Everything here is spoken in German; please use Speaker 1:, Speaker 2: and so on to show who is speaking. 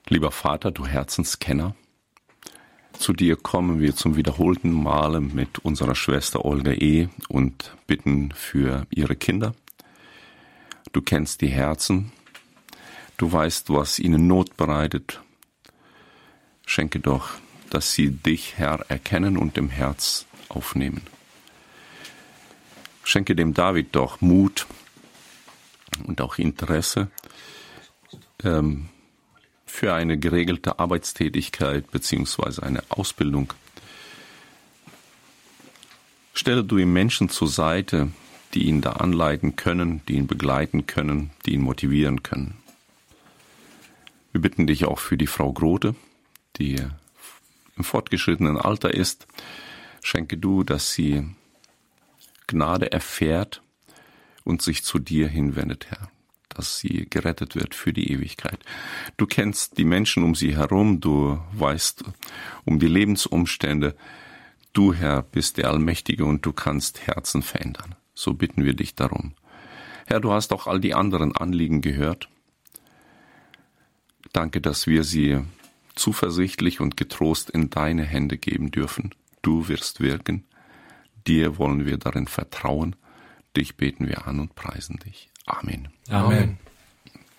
Speaker 1: Lieber Vater, du Herzenskenner, zu dir kommen wir zum wiederholten Male mit unserer Schwester Olga E. und bitten für ihre Kinder. Du kennst die Herzen, du weißt, was ihnen Not bereitet. Schenke doch, dass sie dich, Herr, erkennen und im Herz aufnehmen. Schenke dem David doch Mut und auch Interesse für eine geregelte Arbeitstätigkeit bzw. eine Ausbildung. Stelle du ihm Menschen zur Seite, die ihn da anleiten können, die ihn begleiten können, die ihn motivieren können. Wir bitten dich auch für die Frau Grote, die im fortgeschrittenen Alter ist. Schenke du, dass sie Gnade erfährt und sich zu dir hinwendet, Herr, dass sie gerettet wird für die Ewigkeit. Du kennst die Menschen um sie herum, du weißt um die Lebensumstände. Du, Herr, bist der Allmächtige und du kannst Herzen verändern. So bitten wir dich darum. Herr, du hast auch all die anderen Anliegen gehört. Danke, dass wir sie zuversichtlich und getrost in deine Hände geben dürfen. Du wirst wirken. Dir wollen wir darin vertrauen. Dich beten wir an und preisen dich. Amen.
Speaker 2: Amen.